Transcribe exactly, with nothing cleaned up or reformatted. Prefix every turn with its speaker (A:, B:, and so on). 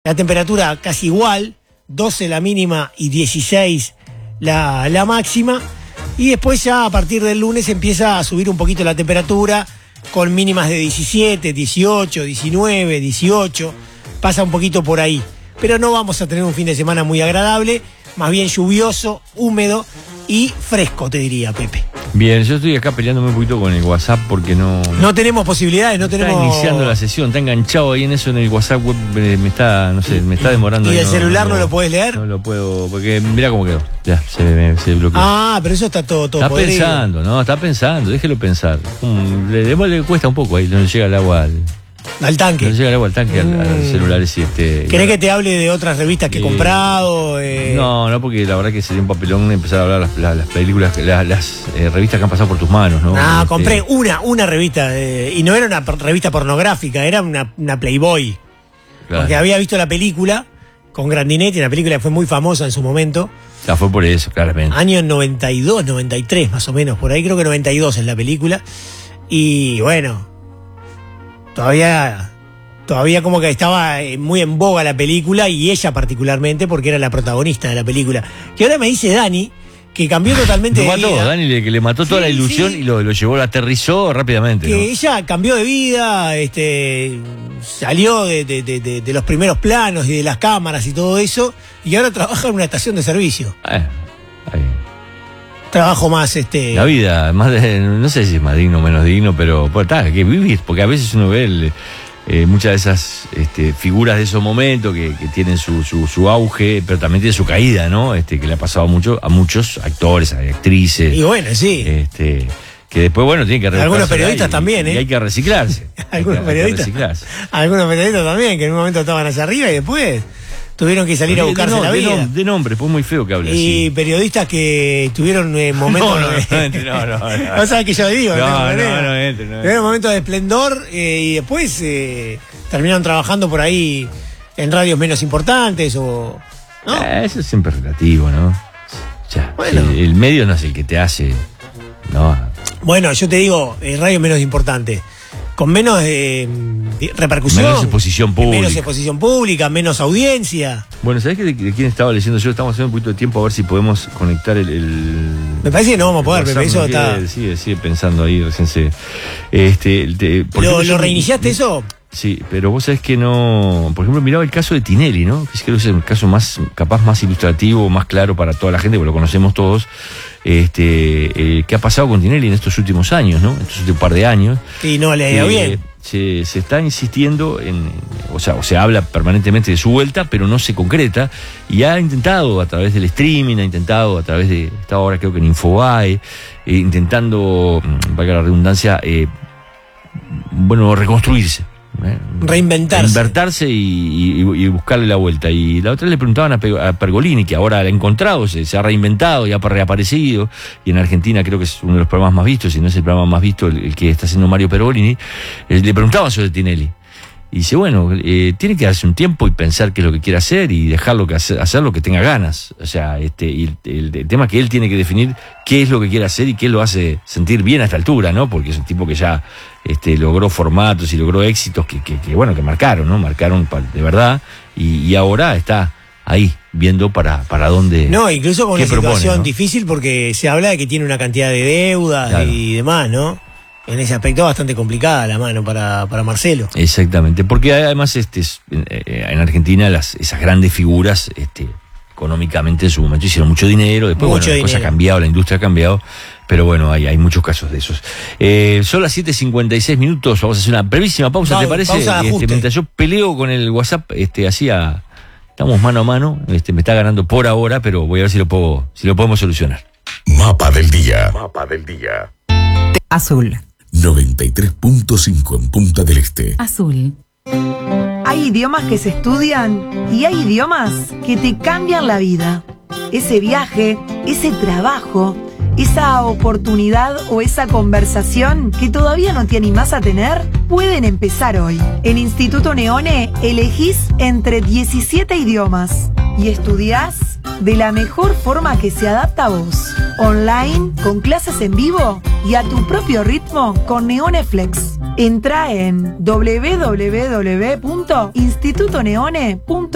A: la temperatura casi igual, doce la mínima y dieciséis la, la máxima. Y después ya a partir del lunes empieza a subir un poquito la temperatura, con mínimas de diecisiete, dieciocho, diecinueve, dieciocho. Pasa un poquito por ahí. Pero no vamos a tener un fin de semana muy agradable, más bien lluvioso, húmedo y fresco, te diría, Pepe.
B: Bien, yo estoy acá peleándome un poquito con el WhatsApp porque no...
A: No tenemos posibilidades, no tenemos...
B: Está iniciando la sesión, está enganchado ahí en eso, en el WhatsApp web, me, me está, no sé, me está demorando.
A: ¿Y el
B: no,
A: celular no,
B: no
A: lo puedes leer?
B: No lo puedo, porque mira cómo quedó, ya, se, me, se bloqueó.
A: Ah, pero eso está todo, todo
B: Está
A: podrido.
B: pensando, no, está pensando, déjelo pensar. Um, le, le, le cuesta un poco ahí, no le llega el agua al...
A: Al tanque.
B: No le llega el agua al tanque mm. al, al celular. Y este,
A: ¿Querés que te hable de otras revistas que he eh, comprado? Eh...
B: No, no, porque la verdad que sería un papelón empezar a hablar las, las, las películas, las, las eh, revistas que han pasado por tus manos, ¿no?
A: No,
B: este...
A: compré una, una revista, eh, y no era una revista pornográfica, era una, una Playboy. Claro. Porque había visto la película con Grandinetti, una película que fue muy famosa en su momento.
B: Ya fue por eso, claramente.
A: Año noventa y dos, noventa y tres más o menos, por ahí creo que noventa y dos es la película. Y bueno, todavía... Todavía como que estaba muy en boga la película, y ella particularmente, porque era la protagonista de la película. Que ahora me dice Dani que cambió totalmente
B: lo
A: de
B: mató,
A: vida.
B: Dani, le, que le mató toda sí, la ilusión, sí. y lo, lo llevó, lo aterrizó rápidamente.
A: Que
B: ¿no?
A: ella cambió de vida, este, salió de, de, de, de, de los primeros planos y de las cámaras y todo eso, y ahora trabaja en una estación de servicio.
B: Eh, ahí.
A: Trabajo más, este...
B: La vida, más de, no sé si es más digno o menos digno, pero pues, está, que vivir, porque a veces uno ve el... Eh, muchas de esas este, figuras de esos momentos que, que tienen su, su, su auge, pero también tiene su caída, ¿no? Este, que le ha pasado mucho a muchos actores, a actrices.
A: Y bueno, sí.
B: Este, que después, bueno, tienen que reciclarse.
A: Algunos periodistas y, también, ¿eh?
B: Y hay que reciclarse.
A: Algunos
B: hay que,
A: periodistas.
B: Hay que reciclarse.
A: Algunos periodistas también, que en un momento estaban hacia arriba y después tuvieron que salir a buscarse
B: de no,
A: la
B: de
A: vida.
B: No, de nombre, fue muy feo que hables
A: Y
B: así.
A: Periodistas que tuvieron eh, momentos...
B: No, no, no, no, no, no.
A: No sabes que yo digo.
B: No,
A: no,
B: no, no, no, entre, no.
A: Tuvieron momentos de esplendor, eh, y después eh, terminaron trabajando por ahí en radios menos importantes o... ¿no?
B: Eh, eso es siempre relativo, ¿no? Ya,
A: bueno.
B: el, el medio no es el que te hace... No.
A: Bueno, yo te digo, eh, radios menos importantes. Con menos eh, repercusión.
B: Menos exposición pública.
A: Menos exposición pública, menos audiencia.
B: Bueno, ¿sabés que de, de quién estaba leyendo yo? Estamos haciendo un poquito de tiempo a ver si podemos conectar el... el
A: Me parece que no vamos a poder, pero eso está...
B: Sigue, sigue pensando ahí, recién se... Este, te,
A: ¿Lo, ejemplo, ¿lo reiniciaste
B: me,
A: eso?
B: Sí, pero vos sabés que no... Por ejemplo, miraba el caso de Tinelli, ¿no? Que creo que es el caso más, capaz más ilustrativo, más claro para toda la gente, porque lo conocemos todos. Este, eh, ¿qué ha pasado con Tinelli en estos últimos años, ¿no? En estos últimos par de años.
A: Y no le ha ido eh, bien.
B: Se, se está insistiendo en... O sea, o se habla permanentemente de su vuelta, pero no se concreta. Y ha intentado a través del streaming, ha intentado a través de... Está ahora creo que en Infobae, eh, intentando, valga la redundancia, eh, bueno, reconstruirse. ¿Eh?
A: Reinventarse.
B: Reinventarse y, y, y buscarle la vuelta. Y la otra vez le preguntaban a, Pe- a Pergolini, que ahora la ha encontrado, se, se ha reinventado y ha reaparecido. Y en Argentina creo que es uno de los programas más vistos, si no es el programa más visto, el, el que está haciendo Mario Pergolini. Eh, le preguntaban sobre Tinelli. Y dice, bueno, eh, tiene que darse un tiempo y pensar qué es lo que quiere hacer y dejarlo que hacer, hacer lo que tenga ganas. O sea, este, y el, el tema es que él tiene que definir qué es lo que quiere hacer y qué lo hace sentir bien a esta altura, ¿no? Porque es un tipo que ya este, logró formatos y logró éxitos que, que, que bueno, que marcaron, ¿no? Marcaron de verdad y, y ahora está ahí viendo para, para dónde.
A: No, incluso con una
B: propone,
A: situación
B: ¿no?
A: difícil porque se habla de que tiene una cantidad de deudas, claro, y demás, ¿no? En ese aspecto bastante complicada la mano para, para Marcelo.
B: Exactamente, porque además este, en Argentina las, esas grandes figuras este, económicamente en su momento hicieron mucho dinero, después
A: mucho
B: bueno, la
A: dinero.
B: cosa ha cambiado, la industria ha cambiado, pero bueno, hay, hay muchos casos de esos. Eh, son las siete cincuenta y seis minutos, vamos a hacer una brevísima pausa,
A: Pa-
B: ¿te parece?
A: pausa de
B: Este,
A: ajuste.
B: mientras yo peleo con el WhatsApp, este, así a, estamos mano a mano, este, me está ganando por ahora, pero voy a ver si lo puedo, si lo podemos solucionar.
C: Mapa del día. Mapa del día.
D: Azul.
C: noventa y tres punto cinco en Punta del Este.
D: Azul. Hay idiomas que se estudian y hay idiomas que te cambian la vida. Ese viaje, ese trabajo, esa oportunidad o esa conversación que todavía no te animás a tener, pueden empezar hoy. En Instituto Neone elegís entre diecisiete idiomas y estudiás de la mejor forma que se adapta a vos. Online, con clases en vivo y a tu propio ritmo con NeoneFlex. Entra en doble u doble u doble u punto instituto neone punto